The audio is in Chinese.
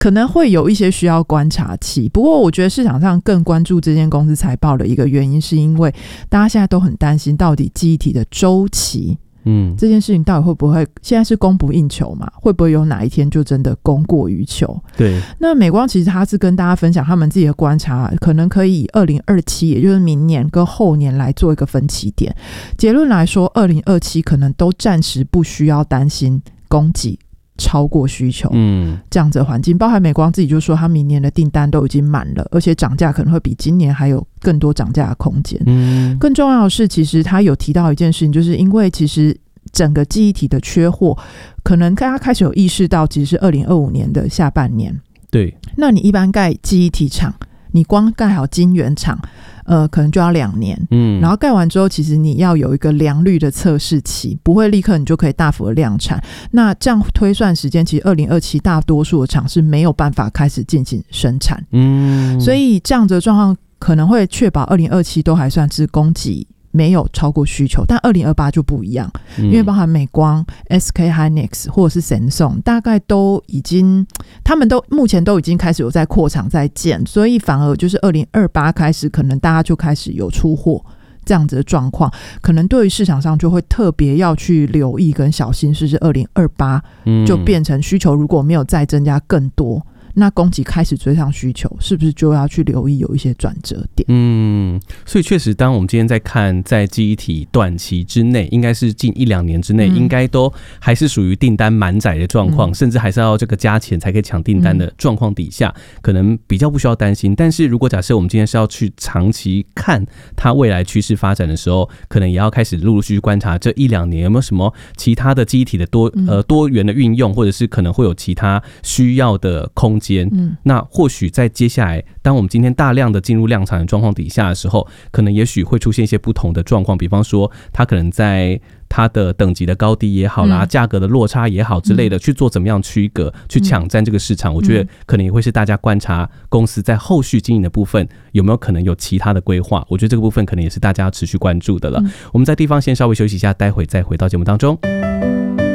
可能会有一些需要观察期。不过我觉得市场上更关注这间公司财报的一个原因，是因为大家现在都很担心到底记忆体的周期这件事情到底会不会，现在是供不应求嘛，会不会有哪一天就真的供过于求？对。那美光其实他是跟大家分享他们自己的观察，可能可以以2027也就是明年跟后年来做一个分歧点。结论来说2027可能都暂时不需要担心供给超过需求这样子的环境，包含美光自己就说他明年的订单都已经满了，而且涨价可能会比今年还有更多涨价的空间。更重要的是其实他有提到一件事情，就是因为其实整个记忆体的缺货可能大家开始有意识到其实是2025年的下半年。对，那你一般盖记忆体厂，你光盖好晶圆厂可能就要2年，然后盖完之后其实你要有一个良率的测试期，不会立刻你就可以大幅的量产。那这样推算时间，其实2027大多数的厂是没有办法开始进行生产，所以这样的状况可能会确保2027都还算是供给没有超过需求，但2028就不一样，因为包含美光、SK Hynix 或者是 Samsung 大概都已经，他们都目前都已经开始有在扩厂在建，所以反而就是2028开始可能大家就开始有出货这样子的状况，可能对于市场上就会特别要去留意跟小心，是2028就变成需求如果没有再增加更多，那供给开始追上需求，是不是就要去留意有一些转折点？ 所以确实当我们今天在看在记忆体短期之内，应该是近1-2年之内，应该都还是属于订单满载的状况，甚至还是要这个加钱才可以抢订单的状况底下，可能比较不需要担心。但是如果假设我们今天是要去长期看它未来趋势发展的时候，可能也要开始陆陆续续观察这1-2年有没有什么其他的记忆体的多元的运用，或者是可能会有其他需要的空间。那或许在接下来当我们今天大量的进入量产的状况底下的时候，可能也许会出现一些不同的状况，比方说它可能在它的等级的高低也好啦，价格的落差也好之类的，去做怎么样区隔，去抢占这个市场。我觉得可能也会是大家观察公司在后续经营的部分有没有可能有其他的规划，我觉得这个部分可能也是大家要持续关注的了。我们在地方先稍微休息一下，待会再回到节目当中。